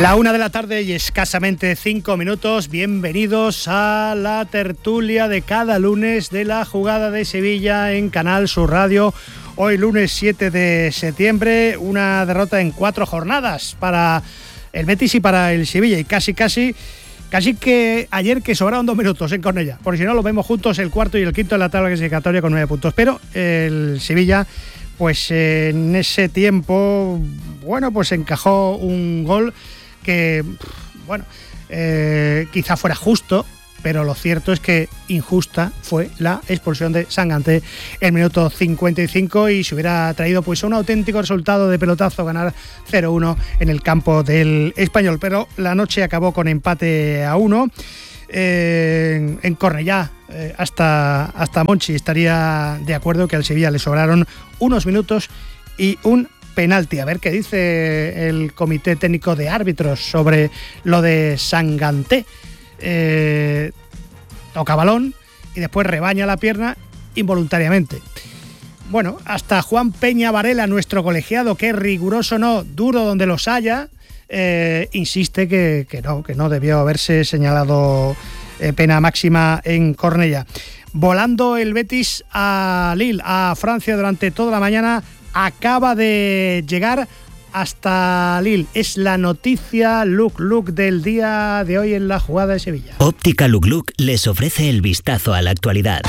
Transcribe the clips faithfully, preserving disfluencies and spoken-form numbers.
La una de la tarde y escasamente cinco minutos. Bienvenidos a la tertulia de cada lunes de la jugada de Sevilla en Canal Sur Radio. Hoy lunes siete de septiembre, una derrota en cuatro jornadas para el Betis y para el Sevilla. Y casi, casi, casi que ayer que sobraron dos minutos en Cornellá. Porque si no, lo vemos juntos el cuarto y el quinto en la tabla clasificatoria con nueve puntos. Pero el Sevilla, pues en ese tiempo, bueno, pues encajó un gol que, bueno, eh, quizá fuera justo, pero lo cierto es que injusta fue la expulsión de Sanganté en el minuto cincuenta y cinco y se hubiera traído pues un auténtico resultado de pelotazo ganar cero uno en el campo del Español. Pero la noche acabó con empate a uno. Eh, en Cornellá, eh, hasta, hasta Monchi estaría de acuerdo que al Sevilla le sobraron unos minutos y un penalti. A ver qué dice el Comité Técnico de Árbitros sobre lo de Sanganté. Eh, toca balón y después rebaña la pierna involuntariamente. Bueno, hasta Juan Peña Varela, nuestro colegiado, que es riguroso no, duro donde los haya, eh, insiste que, que no, que no debió haberse señalado eh, pena máxima en Cornellá. Volando el Betis a Lille, a Francia, durante toda la mañana. Acaba de llegar hasta Lille. Es la noticia Look Look del día de hoy en la jugada de Sevilla. Óptica Look Look les ofrece el vistazo a la actualidad.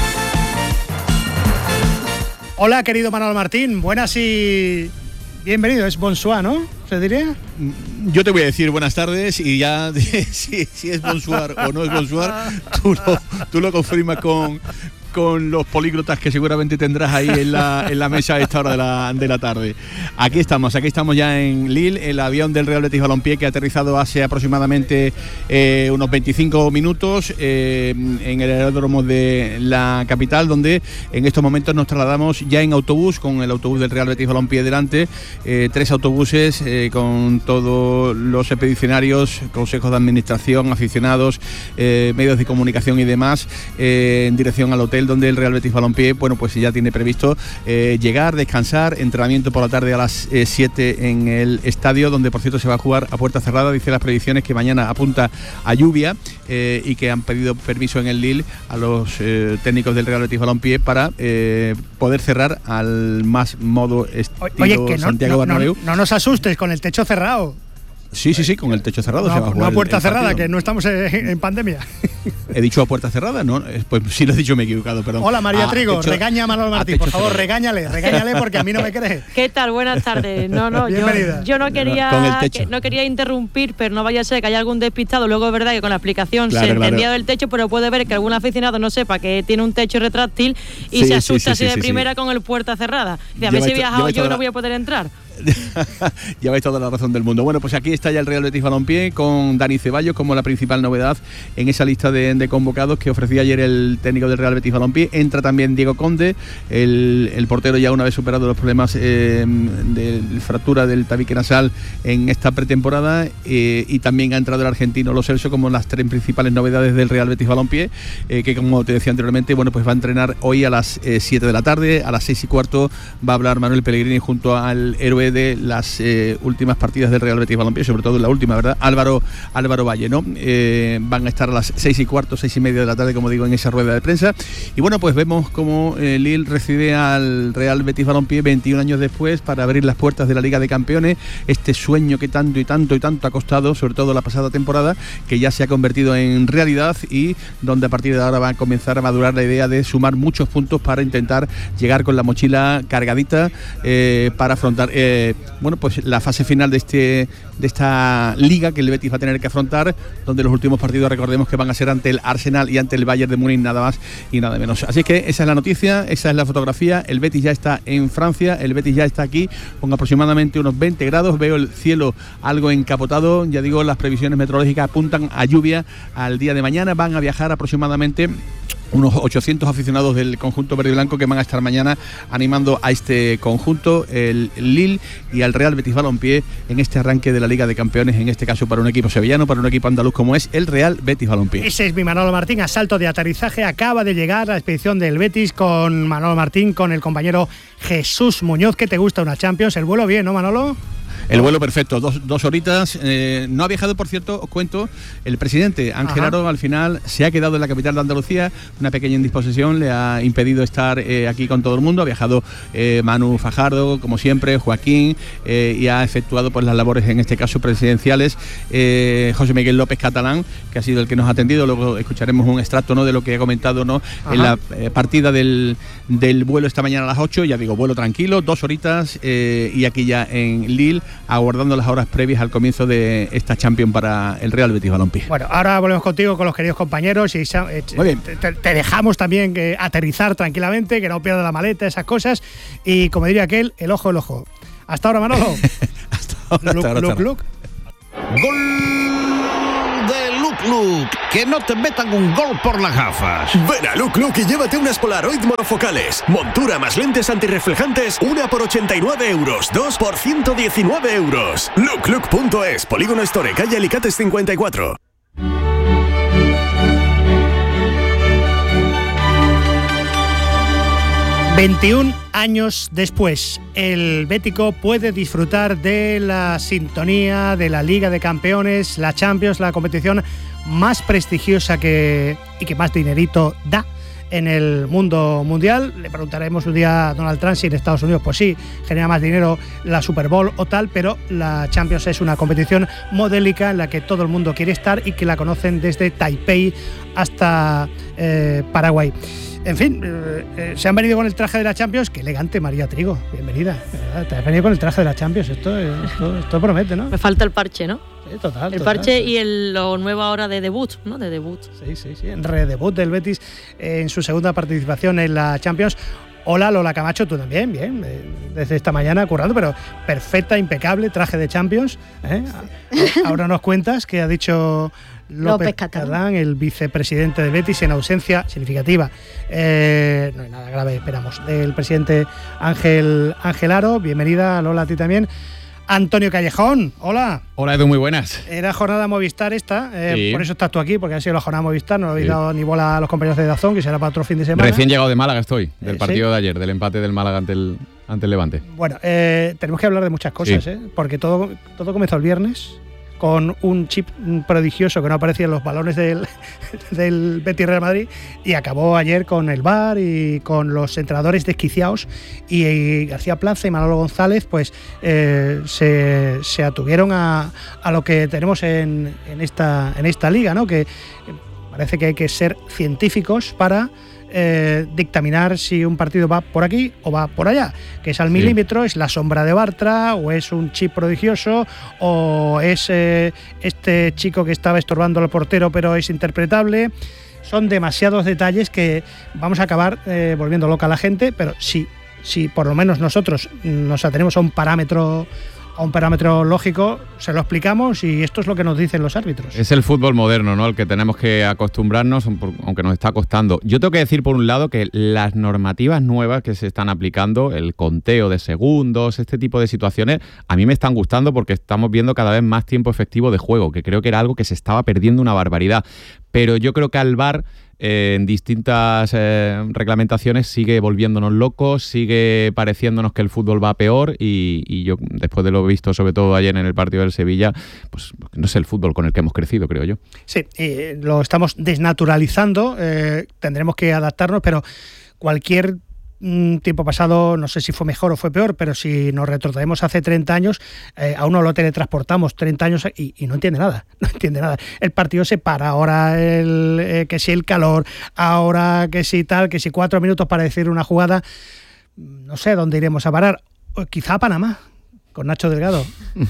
Hola, querido Manuel Martín. Buenas y bienvenido. Es bonsoir, ¿no? ¿Se diría? Yo te voy a decir buenas tardes y ya si, si es bonsoir o no es bonsoir, tú lo, tú lo confirmas con... con los políglotas que seguramente tendrás ahí en la, en la mesa a esta hora de la, de la tarde. Aquí estamos, aquí estamos ya en Lille, el avión del Real Betis Balompié que ha aterrizado hace aproximadamente eh, unos veinticinco minutos eh, en el aeródromo de la capital, donde en estos momentos nos trasladamos ya en autobús, con el autobús del Real Betis Balompié delante, eh, tres autobuses eh, con todos los expedicionarios, consejos de administración, aficionados, eh, medios de comunicación y demás, eh, en dirección al hotel donde el Real Betis Balompié, bueno, pues ya tiene previsto eh, llegar, descansar, entrenamiento por la tarde a las eh, siete en el estadio, donde por cierto se va a jugar a puerta cerrada. Dice las predicciones que mañana apunta a lluvia eh, y que han pedido permiso en el Lille a los eh, técnicos del Real Betis Balompié para eh, poder cerrar al más modo estilo Oye, que no, Santiago no, Bernabéu. No, no nos asustes con el techo cerrado. Sí, sí, sí, con el techo cerrado no, se va a jugar. No a puerta el, el cerrada, partido. Que no estamos en, en pandemia. ¿He dicho a puerta cerrada? No, pues sí lo he dicho, me he equivocado, perdón. Hola, María a Trigo, techo, regaña a Manuel Martín, por favor, cerrado. regáñale, regáñale porque a mí no me crees. ¿Qué tal? Buenas tardes. No, no, yo, yo no quería que, no quería interrumpir, pero no vaya a ser que haya algún despistado. Luego es verdad que con la explicación claro, se entendía claro. del techo, pero puede ver que algún aficionado no sepa que tiene un techo retráctil y sí, se asusta sí, sí, así sí, de sí, primera sí. con el puerta cerrada. De a ver si he viajado yo no voy a poder entrar. Lleváis toda la razón del mundo. Bueno, pues aquí está ya el Real Betis Balompié con Dani Ceballos como la principal novedad en esa lista de, de convocados que ofrecía ayer el técnico del Real Betis Balompié. Entra también Diego Conde, el, el portero, ya una vez superado los problemas eh, de fractura del tabique nasal en esta pretemporada, eh, y también ha entrado el argentino Lo Celso como las tres principales novedades del Real Betis Balompié, eh, que como te decía anteriormente, bueno, pues va a entrenar hoy a las eh, siete de la tarde. A las seis y cuarto va a hablar Manuel Pellegrini junto al héroe de las eh, últimas partidas del Real Betis Balompié, sobre todo en la última, ¿verdad? Álvaro Álvaro Valle, ¿no? Eh, van a estar a las seis y cuarto, seis y media de la tarde, como digo, en esa rueda de prensa. Y bueno, pues vemos cómo eh, Lille recibe al Real Betis Balompié veintiún años después para abrir las puertas de la Liga de Campeones, este sueño que tanto y tanto y tanto ha costado, sobre todo la pasada temporada, que ya se ha convertido en realidad y donde a partir de ahora va a comenzar a madurar la idea de sumar muchos puntos para intentar llegar con la mochila cargadita eh, para afrontar eh, bueno, pues la fase final de este de esta liga que el Betis va a tener que afrontar, donde los últimos partidos recordemos que van a ser ante el Arsenal y ante el Bayern de Múnich, nada más y nada menos. Así que esa es la noticia, esa es la fotografía. El Betis ya está en Francia, el Betis ya está aquí con aproximadamente unos veinte grados, veo el cielo algo encapotado, ya digo, las previsiones meteorológicas apuntan a lluvia al día de mañana. Van a viajar aproximadamente unos ochocientos aficionados del conjunto verde y blanco que van a estar mañana animando a este conjunto, el Lille y al Real Betis Balompié, en este arranque de la Liga de Campeones, en este caso para un equipo sevillano, para un equipo andaluz como es el Real Betis Balompié. Ese es mi Manolo Martín, a salto de aterrizaje. Acaba de llegar a la expedición del Betis con Manolo Martín, con el compañero Jesús Muñoz. ¿Qué te gusta una Champions? El vuelo bien, ¿no, Manolo? El vuelo perfecto, dos, dos horitas. Eh, no ha viajado, por cierto, os cuento, el presidente Ángel Aro al final se ha quedado en la capital de Andalucía. Una pequeña indisposición le ha impedido estar eh, aquí con todo el mundo. Ha viajado eh, Manu Fajardo, como siempre, Joaquín, eh, y ha efectuado pues las labores, en este caso presidenciales, eh, José Miguel López Catalán, que ha sido el que nos ha atendido. Luego escucharemos un extracto, ¿no?, de lo que ha comentado, ¿no?, en la eh, partida del, del vuelo esta mañana a las ocho. Ya digo, vuelo tranquilo, dos horitas eh, y aquí ya en Lille, aguardando las horas previas al comienzo de esta Champions para el Real Betis Balompié. Bueno, ahora volvemos contigo con los queridos compañeros y eh, Muy bien. Te, te dejamos también que aterrizar tranquilamente, que no pierdas la maleta, esas cosas, y como diría aquel, el ojo, el ojo. Hasta ahora, Manolo. hasta ahora, look, hasta ahora, look, look. Gol de Look Look. Que no te metan un gol por las gafas. Ven a Look Look y llévate unas Polaroid monofocales. Montura más lentes antirreflejantes, una por ochenta y nueve euros, dos por ciento diecinueve euros. look look punto es, Polígono Store, calle Alicates cincuenta y cuatro. veintiún años después, el bético puede disfrutar de la sintonía de la Liga de Campeones, la Champions, la competición más prestigiosa que, y que más dinerito da en el mundo mundial. Le preguntaremos un día a Donald Trump si en Estados Unidos, pues sí, genera más dinero la Super Bowl o tal, pero la Champions es una competición modélica en la que todo el mundo quiere estar y que la conocen desde Taipei hasta eh, Paraguay. En fin, eh, eh, se han venido con el traje de la Champions. Qué elegante, María Trigo. Bienvenida. Te has venido con el traje de la Champions. Esto, esto, esto promete, ¿no? Me falta el parche, ¿no? Sí, total. El total, parche sí. Y el, lo nuevo ahora de debut, ¿no? De debut. Sí, sí, sí. En redebut del Betis eh, en su segunda participación en la Champions. Hola, Lola Camacho, tú también, bien. Eh, desde esta mañana currando, pero perfecta, impecable, traje de Champions. ¿eh? Ahora nos cuentas que ha dicho López, López Catalán, el vicepresidente de Betis, en ausencia significativa, eh, no hay nada grave, esperamos, del presidente Ángel, Ángel Aro. Bienvenida, Lola, a ti también. Antonio Callejón, hola. Hola, Edu, muy buenas. Era jornada Movistar esta, eh, sí. Por eso estás tú aquí, porque ha sido la jornada Movistar, no le habéis sí. dado ni bola a los compañeros de Dazón, que será para otro fin de semana. Recién llegado de Málaga estoy, del eh, partido ¿sí? de ayer, del empate del Málaga ante el, ante el Levante. Bueno, eh, tenemos que hablar de muchas cosas, sí. eh, porque todo, todo comenzó el viernes con un chip prodigioso que no aparecía en los balones del, del Betis Real Madrid, y acabó ayer con el V A R y con los entrenadores desquiciados, y, y García Plaza y Manolo González pues eh, se, se atuvieron a, a lo que tenemos en, en, esta, en esta liga, ¿no? Que parece que hay que ser científicos para Eh, dictaminar si un partido va por aquí o va por allá, que es al sí. milímetro, es la sombra de Bartra, o es un chip prodigioso, o es eh, este chico que estaba estorbando al portero pero es interpretable. Son demasiados detalles que vamos a acabar eh, volviendo loca a la gente, pero si, si por lo menos nosotros nos atenemos a un parámetro a un parámetro lógico, se lo explicamos y esto es lo que nos dicen los árbitros. Es el fútbol moderno, ¿no?, al que tenemos que acostumbrarnos, aunque nos está costando. Yo tengo que decir, por un lado, que las normativas nuevas que se están aplicando, el conteo de segundos, este tipo de situaciones, a mí me están gustando porque estamos viendo cada vez más tiempo efectivo de juego, que creo que era algo que se estaba perdiendo una barbaridad. Pero yo creo que al V A R, eh, en distintas eh, reglamentaciones, sigue volviéndonos locos, sigue pareciéndonos que el fútbol va peor, y, y yo, después de lo visto sobre todo ayer en el partido del Sevilla, pues no es el fútbol con el que hemos crecido, creo yo. Sí, eh, lo estamos desnaturalizando, eh, tendremos que adaptarnos, pero cualquier un tiempo pasado, no sé si fue mejor o fue peor, pero si nos retrotraemos hace treinta años, eh, a uno lo teletransportamos treinta años y, y no entiende nada, no entiende nada. El partido se para, ahora el, eh, que si el calor, ahora que si tal, que si cuatro minutos para decir una jugada, no sé dónde iremos a parar, o quizá a Panamá, con Nacho Delgado.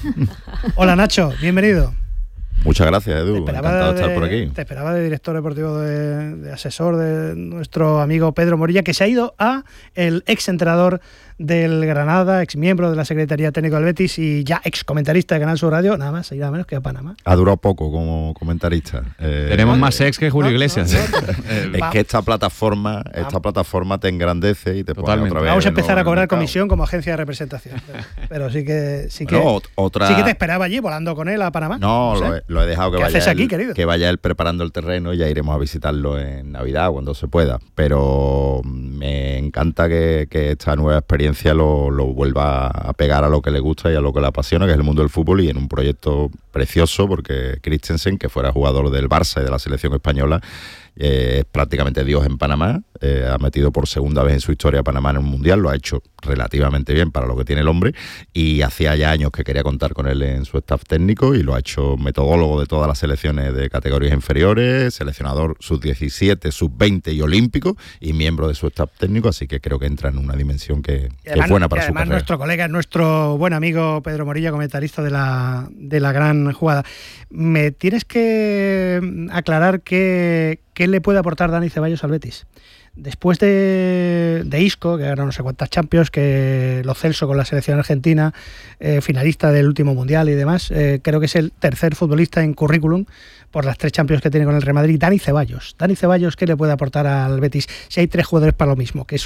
Hola Nacho, bienvenido. Muchas gracias, Edu, encantado de estar por aquí. Te esperaba de director deportivo, de, de asesor de nuestro amigo Pedro Morilla, que se ha ido a el ex entrenador del Granada, ex miembro de la Secretaría Técnica del Betis y ya ex comentarista de Canal Sur Radio, nada más, se irá menos que a Panamá. Ha durado poco como comentarista. Eh, Tenemos más ex que Julio no, Iglesias. No, no, no. Es que esta plataforma, esta plataforma te engrandece y te pone otra vez. Vamos a empezar a cobrar comisión como agencia de representación. Pero, pero sí que sí que, bueno, otra... sí que te esperaba allí volando con él a Panamá. No, no sé. lo, lo he dejado que ¿Qué vaya haces aquí, él, querido? que vaya él preparando el terreno y ya iremos a visitarlo en Navidad cuando se pueda. Pero me encanta que, que esta nueva experiencia lo, lo vuelva a pegar a lo que le gusta y a lo que le apasiona, que es el mundo del fútbol, y en un proyecto precioso, porque Christensen, que fuera jugador del Barça y de la selección española, Eh, es prácticamente Dios en Panamá, eh, ha metido por segunda vez en su historia a Panamá en un mundial, lo ha hecho relativamente bien para lo que tiene el hombre, y hacía ya años que quería contar con él en su staff técnico, y lo ha hecho metodólogo de todas las selecciones de categorías inferiores, seleccionador sub diecisiete, sub veinte y olímpico, y miembro de su staff técnico, así que creo que entra en una dimensión que, además, que es buena para su carrera. Además, nuestro colega, nuestro buen amigo Pedro Morilla, comentarista de la, de la gran jugada. Me tienes que aclarar que ¿qué le puede aportar Dani Ceballos al Betis? Después de, de Isco, que ahora no sé cuántas Champions, que Lo Celso con la selección argentina, eh, finalista del último Mundial y demás, eh, creo que es el tercer futbolista en currículum por las tres Champions que tiene con el Real Madrid. Dani Ceballos. Dani Ceballos, ¿qué le puede aportar al Betis? Si hay tres jugadores para lo mismo, que es